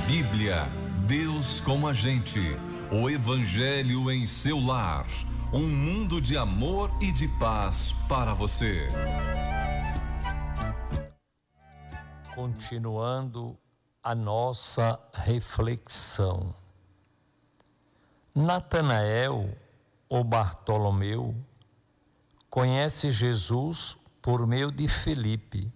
Bíblia, Deus com a gente, o Evangelho em seu lar, um mundo de amor e de paz para você. Continuando a nossa reflexão. Natanael, ou Bartolomeu, conhece Jesus por meio de Felipe,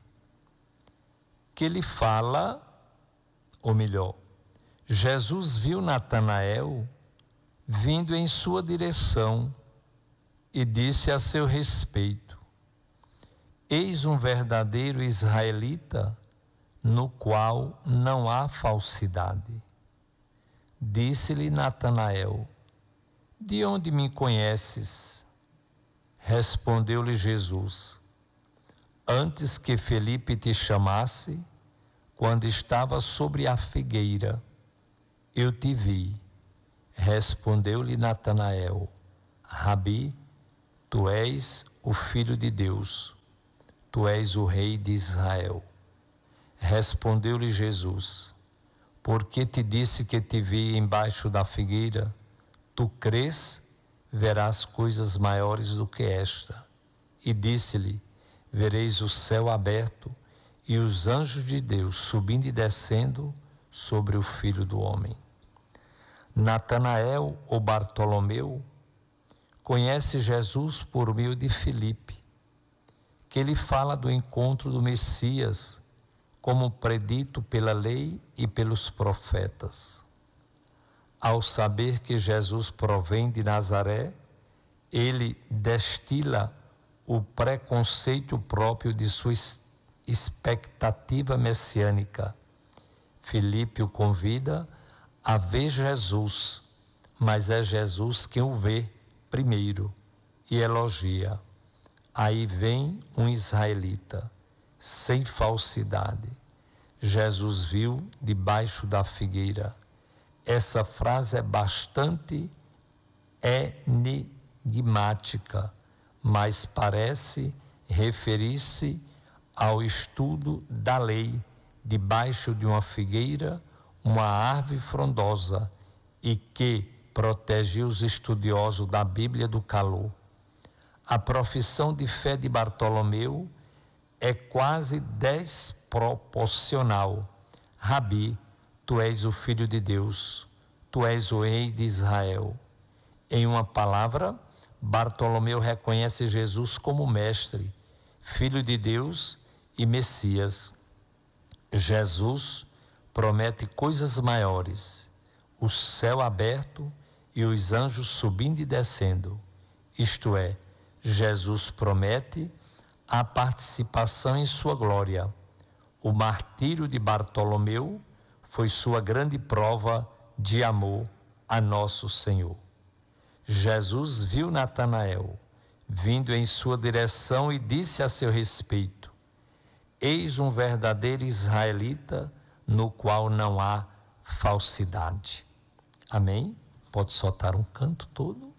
que lhe fala, ou melhor, Jesus viu Natanael vindo em sua direção e disse a seu respeito: eis um verdadeiro israelita, no qual não há falsidade. Disse-lhe Natanael: de onde me conheces? Respondeu-lhe Jesus: antes que Felipe te chamasse, quando estava sobre a figueira, eu te vi. Respondeu-lhe Natanael: Rabi, tu és o Filho de Deus, tu és o Rei de Israel. Respondeu-lhe Jesus: porque te disse que te vi embaixo da figueira, tu crês, verás coisas maiores do que esta. E disse-lhe: vereis o céu aberto e os anjos de Deus subindo e descendo sobre o Filho do Homem. Natanael, ou Bartolomeu, conhece Jesus por meio de Felipe, que lhe fala do encontro do Messias, como predito pela lei e pelos profetas. Ao saber que Jesus provém de Nazaré, ele destila o preconceito próprio de sua expectativa messiânica. Felipe o convida a ver Jesus, mas é Jesus quem o vê primeiro e elogia. Aí vem um israelita, sem falsidade. Jesus viu debaixo da figueira. Essa frase é bastante enigmática, mas parece referir-se ao estudo da lei, debaixo de uma figueira, uma árvore frondosa, e que protegia os estudiosos da Bíblia do calor. A profissão de fé de Bartolomeu é quase desproporcional. Rabi, tu és o Filho de Deus, tu és o Rei de Israel. Em uma palavra, Bartolomeu reconhece Jesus como mestre, Filho de Deus e Messias. Jesus promete coisas maiores, o céu aberto e os anjos subindo e descendo. Isto é, Jesus promete a participação em sua glória. O martírio de Bartolomeu foi sua grande prova de amor a nosso Senhor. Jesus viu Natanael vindo em sua direção e disse a seu respeito: eis um verdadeiro israelita, no qual não há falsidade. Amém? Pode soltar um canto todo.